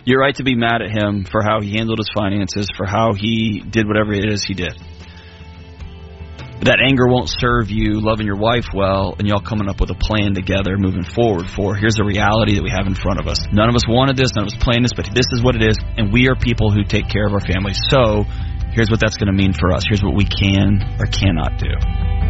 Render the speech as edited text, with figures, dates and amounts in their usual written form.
You're right to be mad at him for how he handled his finances, for how he did whatever it is he did. That anger won't serve you loving your wife well and y'all coming up with a plan together moving forward for here's the reality that we have in front of us. None of us wanted this, none of us planned this, but this is what it is, and we are people who take care of our families. So here's what that's going to mean for us. Here's what we can or cannot do.